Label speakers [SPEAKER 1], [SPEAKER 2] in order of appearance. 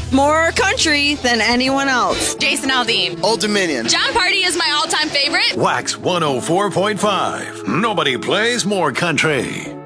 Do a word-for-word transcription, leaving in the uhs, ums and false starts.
[SPEAKER 1] More country than anyone else.
[SPEAKER 2] Jason Aldean.
[SPEAKER 3] Old Dominion.
[SPEAKER 2] John Party is my all-time favorite.
[SPEAKER 4] Wax one oh four point five. Nobody plays more country.